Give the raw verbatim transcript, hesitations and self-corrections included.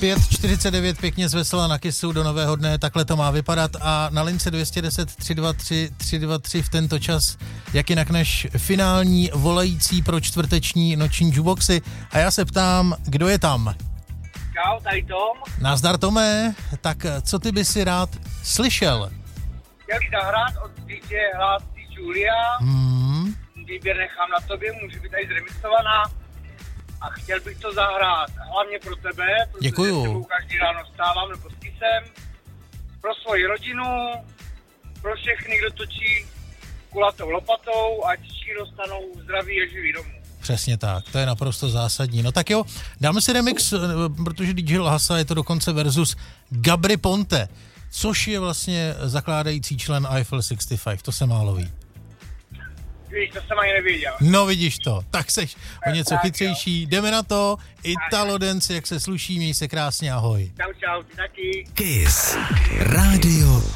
pět čtyřicet devět pěkně zvesela na Kissu do nového dne, takhle to má vypadat a na lince dvě stě deset tři dva tři tři dva tři v tento čas, jak jinak než finální volající pro čtvrteční noční jukeboxy. A já se ptám, kdo je tam? Čau, tady Tom. Nazdar Tome, tak co ty by si rád slyšel? Chtěl bych zahrát od dý džeje Hlásí Julia. Hmm. Výběr nechám na tobě, může být tady zremixovaná. A chtěl bych to zahrát hlavně pro tebe, protože Děkuju. s tebou každý ráno vstávám nebo s Kissem. Pro svoji rodinu, pro všechny, kdo točí kulatou lopatou, ať všichni dostanou zdraví a živí domů. Přesně tak, to je naprosto zásadní. No tak jo, dáme si remix, protože dý džej Lhasa je to dokonce versus Gabry Ponte, což je vlastně zakládající člen Eiffel šedesát pět, to se málo ví. Víš, to jsem ani nevěděl. No vidíš to, tak seš o něco tak, chytřejší, jo. jdeme na to, Italo Dance, jak se sluší, měj se krásně, ahoj. Čau, čau, ty taky. Kiss. Rádio